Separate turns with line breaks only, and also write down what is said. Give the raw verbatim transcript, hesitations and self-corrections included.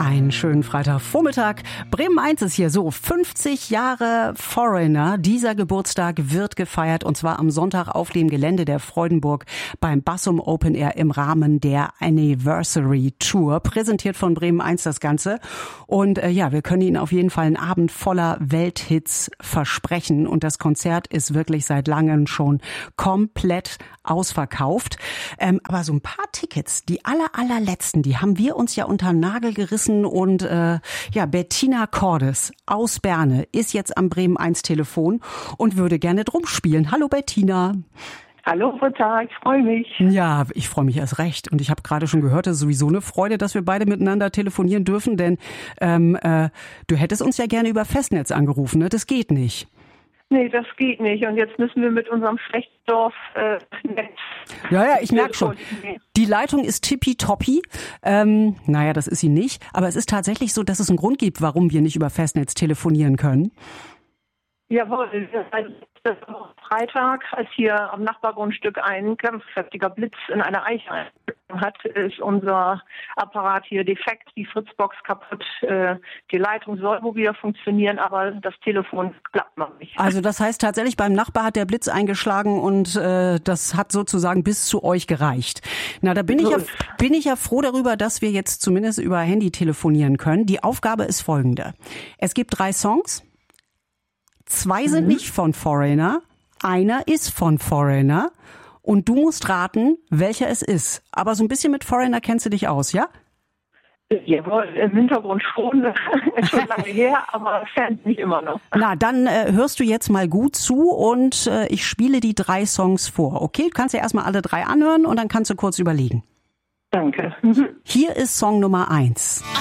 Einen schönen Freitagvormittag. Bremen eins ist hier so. fünfzig Jahre Foreigner. Dieser Geburtstag wird gefeiert und zwar am Sonntag auf dem Gelände der Freudenburg beim Bassum Open Air im Rahmen der Anniversary Tour. Präsentiert von Bremen eins das Ganze. Und äh, ja, wir können Ihnen auf jeden Fall einen Abend voller Welthits versprechen. Und das Konzert ist wirklich seit langem schon komplett ausverkauft. Ähm, aber so ein paar Tickets, die aller, allerletzten, die haben wir uns ja unter den Nagel gerissen. Und äh, ja, Bettina Cordes aus Berne ist jetzt am Bremen eins Telefon und würde gerne drum spielen. Hallo Bettina.
Hallo Britta, ich freue mich.
Ja, ich freue mich erst recht. Und ich habe gerade schon gehört, das ist sowieso eine Freude, dass wir beide miteinander telefonieren dürfen. Denn ähm, äh, du hättest uns ja gerne über Festnetz angerufen, ne? Das geht nicht.
Nee, das geht nicht. Und jetzt müssen wir mit unserem Schlechtdorf äh, Netz.
Ja, ja, ich merke schon. Die Leitung ist tippitoppi. Ähm, naja, das ist sie nicht. Aber es ist tatsächlich so, dass es einen Grund gibt, warum wir nicht über Festnetz telefonieren können.
Jawohl, das war Freitag, als hier am Nachbargrundstück ein kampfkräftiger Blitz in eine Eiche eingeschlagen hat, ist unser Apparat hier defekt, die Fritzbox kaputt. Die Leitung soll wohl wieder funktionieren, aber das Telefon klappt noch nicht.
Also das heißt tatsächlich, beim Nachbar hat der Blitz eingeschlagen und äh, das hat sozusagen bis zu euch gereicht. Na, da bin ich ja, bin ich ja froh darüber, dass wir jetzt zumindest über Handy telefonieren können. Die Aufgabe ist folgende. Es gibt drei Songs. Zwei sind mhm. nicht von Foreigner, einer ist von Foreigner und du musst raten, welcher es ist. Aber so ein bisschen mit Foreigner kennst du dich aus, ja?
Jawohl, im Hintergrund schon, schon lange her, aber Fans nicht immer noch.
Na, dann äh, hörst du jetzt mal gut zu und äh, ich spiele die drei Songs vor, okay? Du kannst ja erstmal alle drei anhören und dann kannst du kurz überlegen.
Danke.
Hier ist Song Nummer eins.